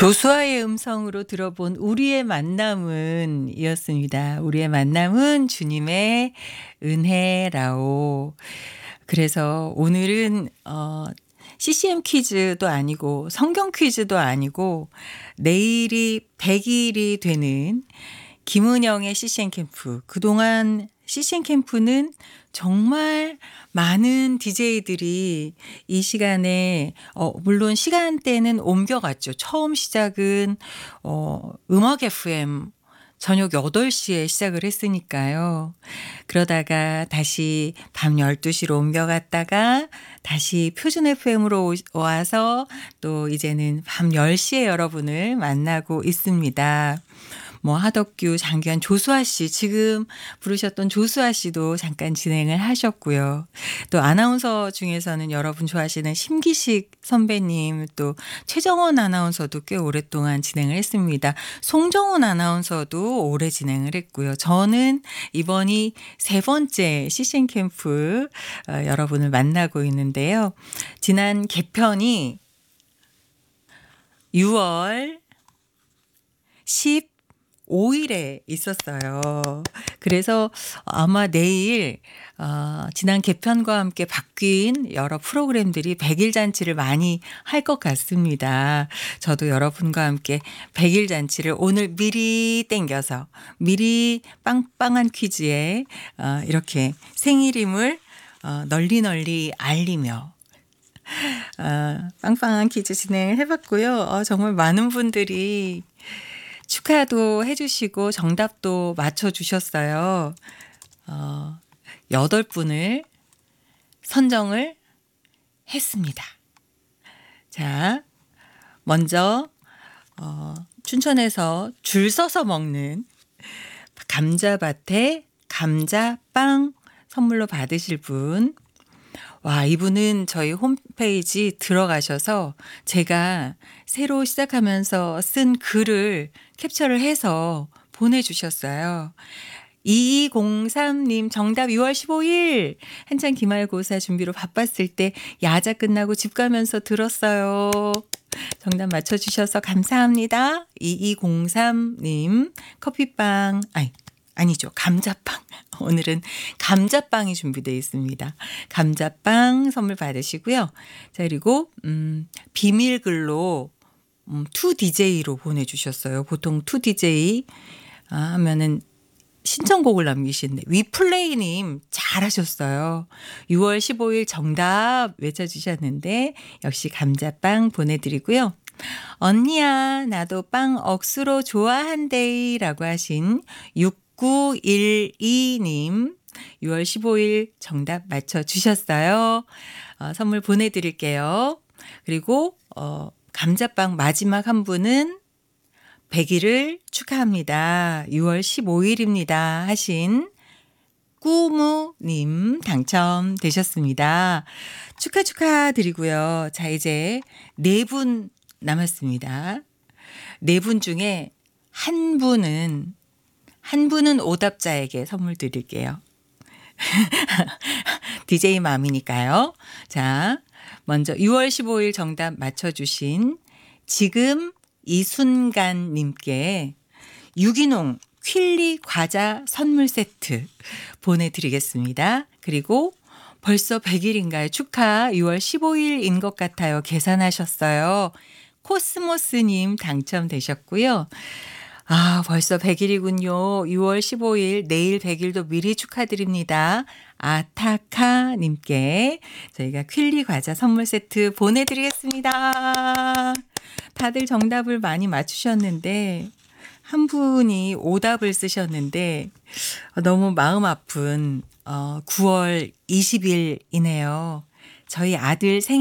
조수아의 음성으로 들어본 우리의 만남은 이었습니다. 우리의 만남은 주님의 은혜라오. 그래서 오늘은 CCM 퀴즈도 아니고 성경 퀴즈도 아니고 내일이 100일이 되는 김은영의 CCM 캠프. 그동안 CCM 캠프는 정말 많은 DJ들이 이 시간에 물론 시간대는 옮겨갔죠. 처음 시작은 음악 FM 저녁 8시에 시작을 했으니까요. 그러다가 다시 밤 12시로 옮겨갔다가 다시 표준 FM으로 와서 또 이제는 밤 10시에 여러분을 만나고 있습니다. 하덕규, 장규환, 조수아 씨 지금 부르셨던 조수아 씨도 잠깐 진행을 하셨고요. 또 아나운서 중에서는 여러분 좋아하시는 심기식 선배님 또 최정원 아나운서도 꽤 오랫동안 진행을 했습니다. 송정훈 아나운서도 오래 진행을 했고요. 저는 이번이 3번째 CCM 캠프 여러분을 만나고 있는데요. 지난 개편이 6월 15일에 있었어요. 그래서 아마 내일 지난 개편과 함께 바뀐 여러 프로그램들이 100일 잔치를 많이 할 것 같습니다. 저도 여러분과 함께 100일 잔치를 오늘 미리 땡겨서 미리 빵빵한 퀴즈에 이렇게 생일임을 널리 알리며 빵빵한 퀴즈 진행을 해봤고요. 정말 많은 분들이 축하도 해주시고 정답도 맞춰주셨어요. 8분을 선정을 했습니다. 자, 먼저 춘천에서 줄 서서 먹는 감자밭에 감자빵 선물로 받으실 분. 와, 이분은 저희 홈페이지 들어가셔서 제가 새로 시작하면서 쓴 글을 캡처를 해서 보내주셨어요. 2203님 정답 6월 15일 한창 기말고사 준비로 바빴을 때 야자 끝나고 집 가면서 들었어요. 정답 맞춰주셔서 감사합니다. 2203님 커피빵 아니죠. 감자빵. 오늘은 감자빵이 준비되어 있습니다. 감자빵 선물 받으시고요. 자, 그리고 비밀글로 2DJ로 보내주셨어요. 보통 2DJ 하면은 신청곡을 남기시는데 위플레이님 잘하셨어요. 6월 15일 정답 외쳐주셨는데 역시 감자빵 보내드리고요. 언니야 나도 빵 억수로 좋아한대라고 하신 6912님 6월 15일 정답 맞춰주셨어요. 선물 보내드릴게요. 그리고 감자빵 마지막 한 분은 100일을 축하합니다. 6월 15일입니다 하신 꾸무님 당첨되셨습니다. 축하드리고요. 자, 이제 4분 남았습니다. 4분 중에 한 분은 오답자에게 선물 드릴게요. DJ 맘이니까요. 자, 먼저 6월 15일 정답 맞춰주신 지금 이 순간님께 유기농 퀼리 과자 선물 세트 보내드리겠습니다. 그리고 벌써 100일인가요? 축하 6월 15일인 것 같아요. 계산하셨어요. 코스모스님 당첨되셨고요. 벌써 100일이군요. 6월 15일 내일 100일도 미리 축하드립니다. 아타카님께 저희가 퀼리 과자 선물 세트 보내드리겠습니다. 다들 정답을 많이 맞추셨는데 한 분이 오답을 쓰셨는데 너무 마음 아픈 9월 20일이네요. 저희 아들 생일